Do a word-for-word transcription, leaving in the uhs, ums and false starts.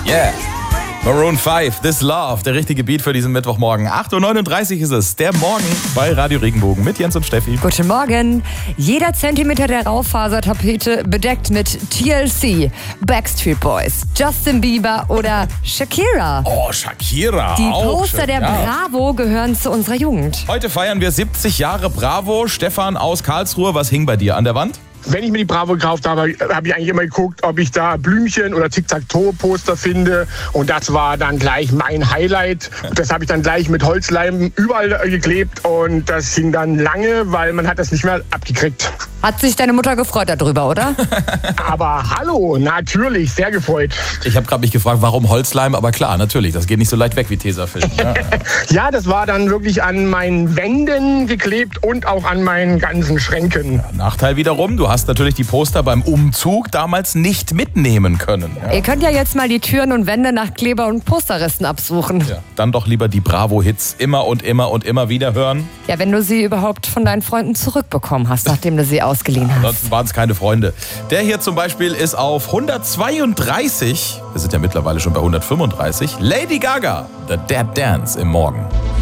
Yeah. Maroon fünf, This Love, der richtige Beat für diesen Mittwochmorgen. acht Uhr neununddreißig ist es, der Morgen bei Radio Regenbogen mit Jens und Steffi. Guten Morgen. Jeder Zentimeter der Raufasertapete bedeckt mit T L C, Backstreet Boys, Justin Bieber oder Shakira. Oh, Shakira. Die auch Poster schön, der ja. Bravo gehören zu unserer Jugend. Heute feiern wir siebzig Jahre Bravo. Stefan aus Karlsruhe, was hing bei dir an der Wand? Wenn ich mir die Bravo gekauft habe, habe ich eigentlich immer geguckt, ob ich da Blümchen oder Tic-Tac-Toe-Poster finde. Und das war dann gleich mein Highlight. Das habe ich dann gleich mit Holzleim überall geklebt. Und das hing dann lange, weil man hat das nicht mehr abgekriegt. Hat sich deine Mutter gefreut darüber, oder? Aber hallo, natürlich, sehr gefreut. Ich habe gerade mich gefragt, warum Holzleim? Aber klar, natürlich, das geht nicht so leicht weg wie Tesafilm. Ja. Ja, das war dann wirklich an meinen Wänden geklebt und auch an meinen ganzen Schränken. Nachteil wiederum, du hast natürlich die Poster beim Umzug damals nicht mitnehmen können. Ja. Ihr könnt ja jetzt mal die Türen und Wände nach Kleber und Posterresten absuchen. Ja, dann doch lieber die Bravo-Hits immer und immer und immer wieder hören. Ja, wenn du sie überhaupt von deinen Freunden zurückbekommen hast, nachdem du sie ausgeliehen hast. Ansonsten waren es keine Freunde. Der hier zum Beispiel ist auf hundertzweiunddreißig. Wir sind ja mittlerweile schon bei hundertfünfunddreißig. Lady Gaga, The Dead Dance im Morgen.